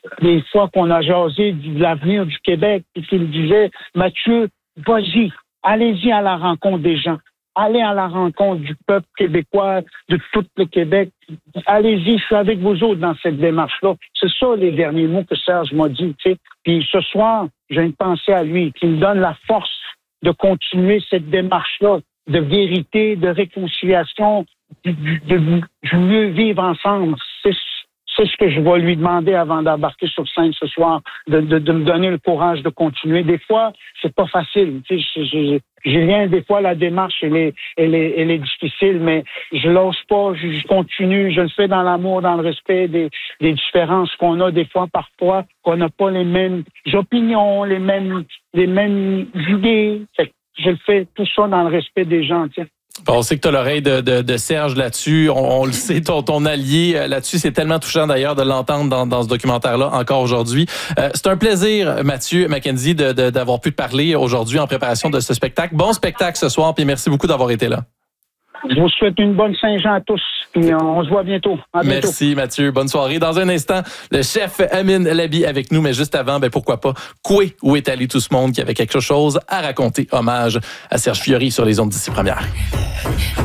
des fois qu'on a jasé de l'avenir du Québec, et qu'il disait, Mathieu, vas-y, allez-y à la rencontre des gens. Allez à la rencontre du peuple québécois, de tout le Québec. Allez-y, je suis avec vous autres dans cette démarche-là. C'est ça les derniers mots que Serge m'a dit, tu sais. Puis ce soir, j'ai une pensée à lui qui me donne la force de continuer cette démarche-là de vérité, de réconciliation, de mieux vivre ensemble. C'est ce que je vais lui demander avant d'embarquer sur scène ce soir, de me donner le courage de continuer. Des fois, c'est pas facile. Tu sais, Julien, des fois, la démarche, elle est difficile, mais je lâche pas, je continue, je le fais dans l'amour, dans le respect des différences qu'on a des fois, parfois, qu'on n'a pas les mêmes opinions, les mêmes idées. Fait que je le fais tout ça dans le respect des gens, tiens. On sait que tu as l'oreille de Serge là-dessus. On le sait, ton allié là-dessus. C'est tellement touchant d'ailleurs de l'entendre dans ce documentaire-là encore aujourd'hui. C'est un plaisir, Mathieu Mackenzie, d'avoir pu te parler aujourd'hui en préparation de ce spectacle. Bon spectacle ce soir, puis merci beaucoup d'avoir été là. Je vous souhaite une bonne Saint-Jean à tous. Puis on se voit bientôt. À bientôt. Merci, Mathieu. Bonne soirée. Dans un instant, le chef Amin Labi avec nous. Mais juste avant, pourquoi pas, où est allé tout ce monde qui avait quelque chose à raconter? Hommage à Serge Fiori sur les ondes d'ici première.